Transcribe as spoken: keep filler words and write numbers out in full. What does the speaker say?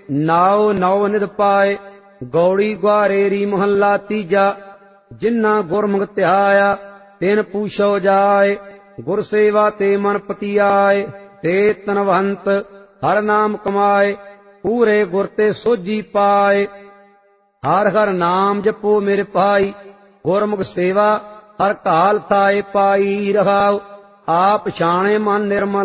ਨਾਉ ਨੌ ਨਿਧ ਪਾਏ। ਗੌੜੀ ਗੁਆਰੇਰੀ ਮਹੱਲਾ ਤੀਜਾ। ਜਿਨ੍ਹਾਂ ਗੁਰਮੁਖ ਧਿਆਇਆ ਤਿਨ ਪੂਛੋ ਜਾਏ। ਗੁਰ ਸੇਵਾ ਤੇ ਮਨ ਪਤੀਆਏ ਤੇ ਤਨਵੰਤ ਹਰ ਨਾਮ ਕਮਾਏ। ਪੂਰੇ ਗੁਰ ਤੇ ਸੋਝੀ ਪਾਏ। ਹਰ ਹਰ ਨਾਮ ਜਪੋ ਮੇਰੇ ਭਾਈ। ਗੁਰਮੁਖ ਸੇਵਾ ਹਰ ਕਾਲ ਥਾਏ ਪਾਈ। ਰਹਾਉ ਆਪ ਛਾਣੇ ਮਨ ਨਿਰਮਲ